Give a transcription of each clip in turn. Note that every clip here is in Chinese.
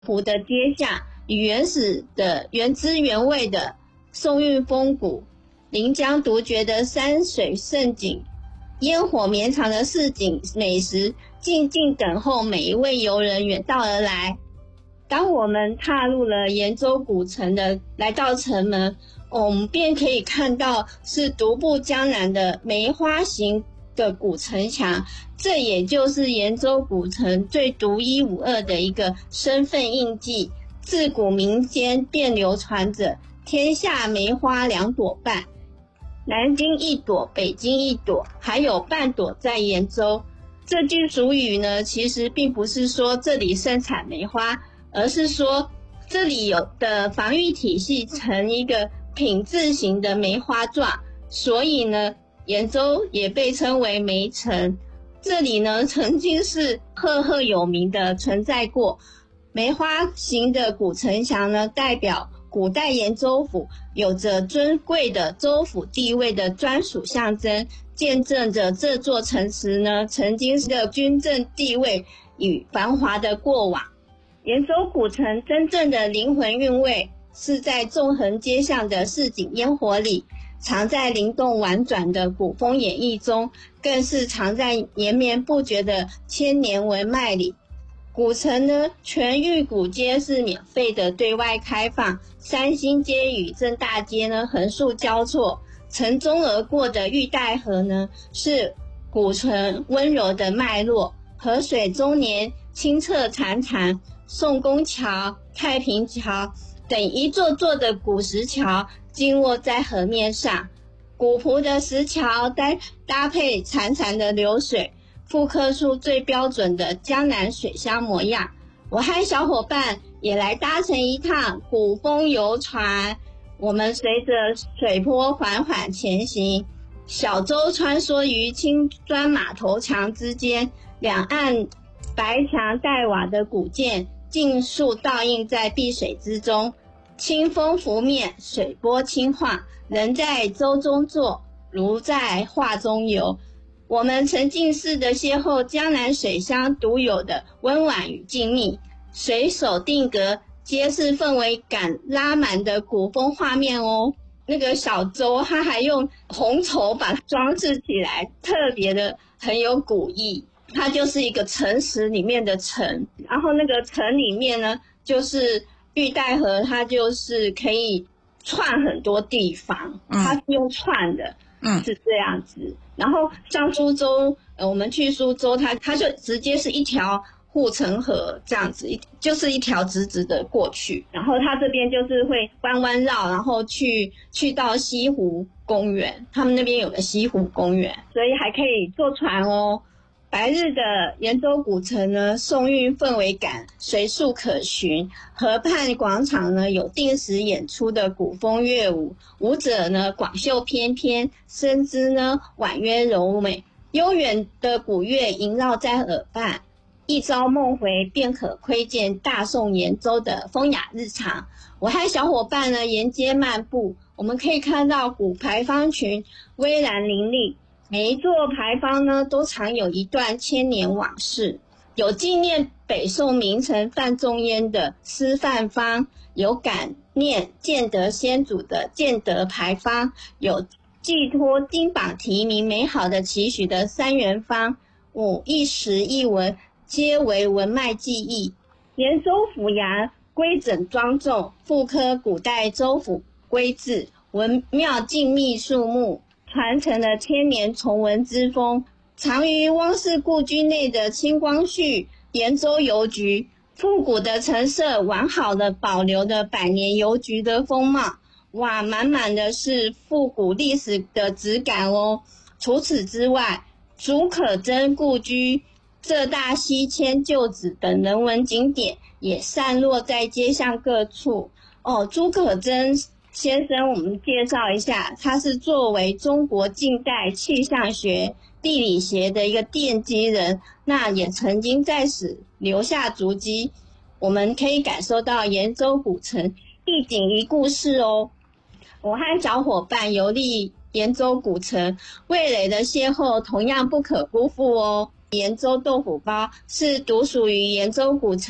湖的街下，与原始的原汁原味的宋韵风骨、临江独绝的山水胜景、烟火绵长的市井美食，静静等候每一位游人远道而来。当我们踏入了延州古城的来到城门，我们便可以看到是独步江南的梅花形的古城墙，这也就是延州古城最独一无二的一个身份印记。自古民间便流传着天下梅花两朵半，南京一朵，北京一朵，还有半朵在延州。这句俗语呢，其实并不是说这里盛产梅花，而是说这里有的防御体系成一个品字形的梅花状，所以呢，延州也被称为梅城。这里呢，曾经是赫赫有名的存在过。梅花形的古城墙呢，代表古代延州府有着尊贵的州府地位的专属象征，见证着这座城池呢曾经的军政地位与繁华的过往。延州古城真正的灵魂韵味是在纵横街巷的市井烟火里，藏在灵动婉转的古风演绎中，更是藏在绵绵不绝的千年文脉里。古城呢，全域古街是免费的对外开放，三星街与正大街呢横竖交错，城中而过的玉带河呢是古城温柔的脉络，河水终年清澈潺潺，宋公桥、太平桥等一座座的古石桥经落在河面上，古朴的石桥搭配潺潺的流水，复刻出最标准的江南水乡模样。我和小伙伴也来搭乘一趟古风游船，我们随着水波缓缓前行，小舟穿梭于青砖码头墙之间，两岸白墙黛瓦的古建尽数倒映在碧水之中，清风拂面，水波轻晃，人在舟中坐，如在画中游。我们沉浸式的邂逅江南水乡独有的温婉与静谧，随手定格，皆是氛围感拉满的古风画面哦。那个小舟它还用红绸把它装饰起来，特别的很有古意。它就是一个城池里面的城，然后那个城里面呢，就是玉带河，它就是可以串很多地方，它是用串的，是这样子。然后像苏州，我们去苏州，它就直接是一条护城河这样子，就是一条直直的过去。然后它这边就是会弯弯绕，然后去到西湖公园，他们那边有个西湖公园，所以还可以坐船哦。白日的延州古城呢，宋韵氛围感随处可寻。河畔广场呢，有定时演出的古风乐舞，舞者呢广袖翩翩，身姿呢婉约柔美，悠远的古乐萦绕在耳畔，一朝梦回便可窥见大宋延州的风雅日常。我和小伙伴呢沿街漫步，我们可以看到古牌坊群巍然林立，每一座牌坊呢都藏有一段千年往事，有纪念北宋名臣范仲淹的诗范坊，有感念建德先祖的建德牌坊，有寄托金榜题名美好的期许的三元坊，一时一文皆为文脉记忆。延州府衙规整庄重，复刻古代州府规制，文庙静谧肃穆，传承了千年崇文之风。藏于汪氏故居内的清光绪延州邮局，复古的陈设完好的保留了百年邮局的风貌。哇，满满的是复古历史的质感哦。除此之外，竺可桢故居、浙大西迁旧址等人文景点也散落在街巷各处。竺可桢先生，我们介绍一下，他是作为中国近代气象学、地理学的一个奠基人，那也曾经在此留下足迹。我们可以感受到延州古城一景一故事哦。我和小伙伴游历延州古城，味蕾的邂逅同样不可辜负哦。延州豆腐包是独属于延州古城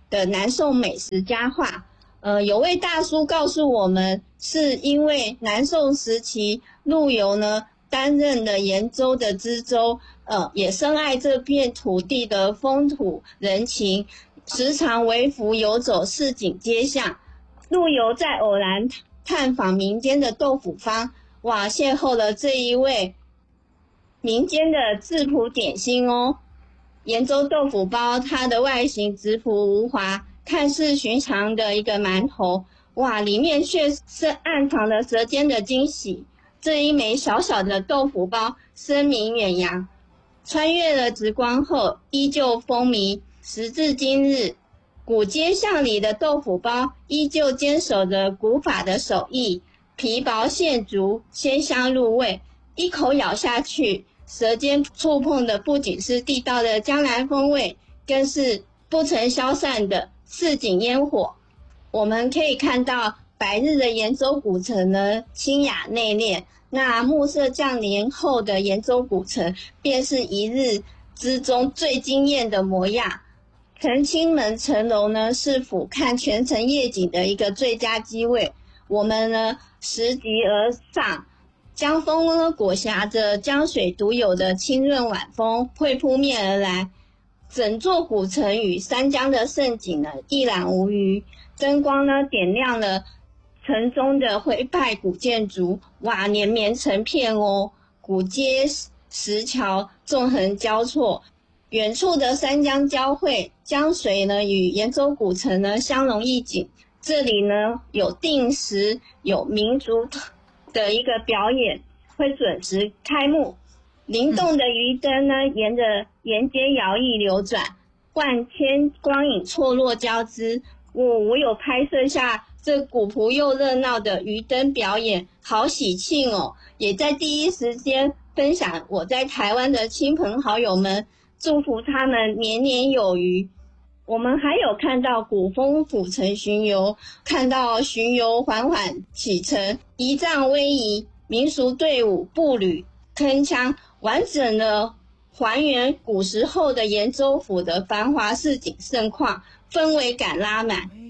的南宋美食佳话。有位大叔告诉我们，是因为南宋时期陆游呢担任了延州的知州，也深爱这片土地的风土人情，时常微服游走市井街巷。陆游在偶然探访民间的豆腐坊，邂逅了这一位民间的质朴点心哦。延州豆腐包，它的外形质朴无华，看似寻常的一个馒头，里面却是暗藏了舌尖的惊喜。这一枚小小的豆腐包声名远扬，穿越了时光后依旧风靡，时至今日，古街巷里的豆腐包依旧坚守着古法的手艺，皮薄馅足，鲜香入味，一口咬下去，舌尖触碰的不仅是地道的江南风味，更是不曾消散的市井烟火。我们可以看到白日的延州古城呢，清雅内敛，那暮色降临后的延州古城便是一日之中最惊艳的模样。澄清门城楼呢，是俯瞰全城夜景的一个最佳机位。我们呢拾级而上，江风呢裹挟着江水独有的清润晚风会扑面而来，整座古城与三江的盛景呢一览无余。灯光呢点亮了城中的徽派古建筑，连绵成片哦。古街石桥纵横交错，远处的三江交汇，江水呢与延州古城呢相融一景。这里呢有定时有民族的一个表演会准时开幕，灵动的鱼灯呢沿着沿街摇曳流转，万千光影错落交织。我有拍摄下这古朴又热闹的鱼灯表演，好喜庆哦！也在第一时间分享我在台湾的亲朋好友们，祝福他们年年有余。我们还有看到古风府城巡游，看到巡游缓缓启程，仪仗威仪，民俗队伍步履铿锵，完整的还原古时候的延州府的繁华市井盛况，氛围感拉满。